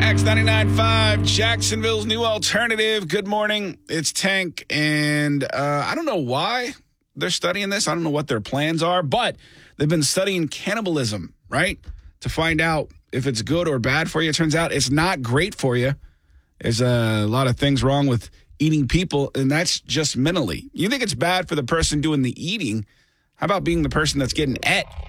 X 99.5, Jacksonville's new alternative. Good morning. It's Tank, and I don't know why they're studying this. I don't know what their plans are, but they've been studying cannibalism, right, to find out if it's good or bad for you. It turns out it's not great for you. There's a lot of things wrong with eating people, and that's just mentally. You think it's bad for the person doing the eating. How about being the person that's getting ate?